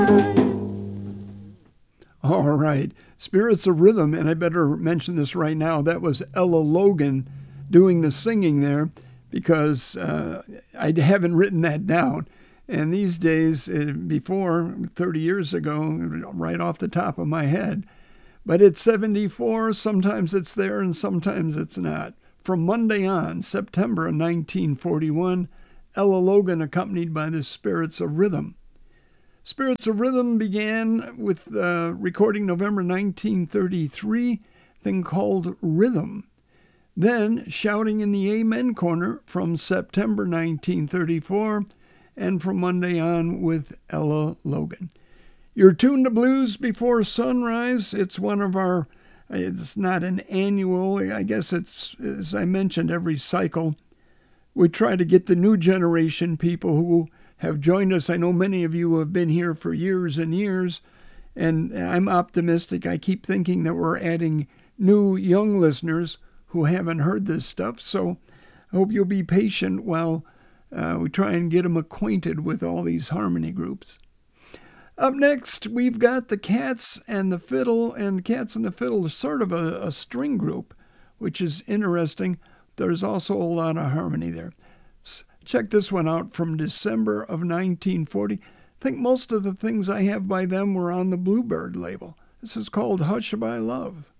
All right. Spirits of Rhythm, and I better mention this right now. That was Ella Logan doing the singing there because I haven't written that down. And these days, before 30 years ago, right off the top of my head. But it's 74. Sometimes it's there and sometimes it's not. From Monday on, September of 1941, Ella Logan accompanied by the Spirits of Rhythm. Spirits of Rhythm began with recording November 1933, thing called Rhythm. Then Shouting in the Amen Corner from September 1934, and from Monday on with Ella Logan. You're tuned to Blues Before Sunrise. It's one of our, it's not an annual, I guess it's, as I mentioned, every cycle. We try to get the new generation, people who have joined us. I know many of you have been here for years and years, and I'm optimistic. I keep thinking that we're adding new young listeners who haven't heard this stuff, so I hope you'll be patient while we try and get them acquainted with all these harmony groups. Up next, we've got the Cats and the Fiddle, and Cats and the Fiddle is sort of a string group, which is interesting. There's also a lot of harmony there. Check this one out from December of 1940. I think most of the things I have by them were on the Bluebird label. This is called Hush My Love.